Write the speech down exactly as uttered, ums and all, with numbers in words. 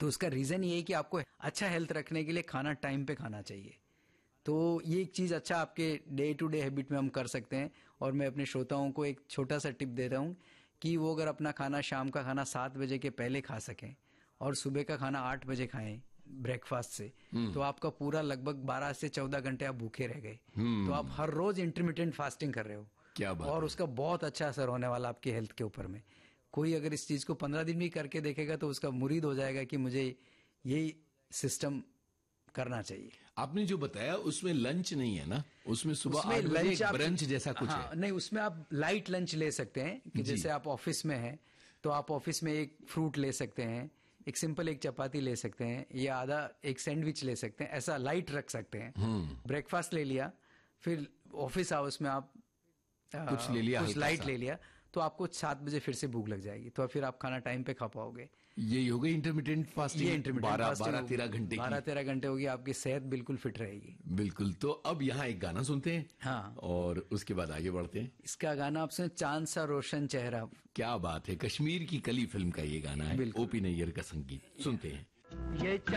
तो उसका रीजन ये है कि आपको अच्छा हेल्थ रखने के लिए खाना टाइम पे खाना चाहिए। तो ये एक चीज अच्छा आपके डे टू डे हैबिट में हम कर सकते हैं। और मैं अपने श्रोताओं को एक छोटा सा टिप देता हूँ कि वो अगर अपना खाना, शाम का खाना सात बजे के पहले खा सकें और सुबह का खाना आठ बजे खाएं ब्रेकफास्ट से, तो आपका पूरा लगभग बारह से चौदह घंटे आप भूखे रह गए। तो आप हर रोज इंटरमिटेंट फास्टिंग कर रहे हो। क्या बात और है। उसका बहुत अच्छा असर होने वाला आपकी हेल्थ के ऊपर में। कोई अगर इस चीज को पंद्रह दिन भी करके देखेगा तो उसका मुरीद हो जाएगा कि मुझे यही सिस्टम करना चाहिए। आपने जो बताया उसमें लंच नहीं है ना, उसमें सुबह उसमें आठ बजे लंच एक आप, ब्रंच जैसा कुछ हाँ, है। नहीं, उसमें आप लाइट लंच ले सकते हैं कि जैसे आप ऑफिस में हैं तो आप ऑफिस में एक फ्रूट ले सकते हैं, एक सिंपल एक चपाती ले सकते हैं, या आधा एक सैंडविच ले सकते हैं, ऐसा लाइट रख सकते हैं। ब्रेकफास्ट ले लिया, फिर ऑफिस आवर्स में आप कुछ ले लिया, कुछ लाइट ले लिया, तो आपको सात बजे फिर से भूख लग जाएगी, तो फिर आप खाना टाइम पे खा पाओगे। ये हो गई इंटरमिटेंट फास्टिंग। ये इंटरमिटेंट बारह फास्टिंग बारह तेरह घंटे बारह तेरह घंटे होगी, आपकी सेहत बिल्कुल फिट रहेगी। बिल्कुल। तो अब यहाँ एक गाना सुनते हैं, हाँ, और उसके बाद आगे बढ़ते हैं। इसका गाना आप सुने, चांद सा रोशन चेहरा। क्या बात है, कश्मीर की कली फिल्म का ये गाना है, ओपी नैयर का संगीत। सुनते हैं। ये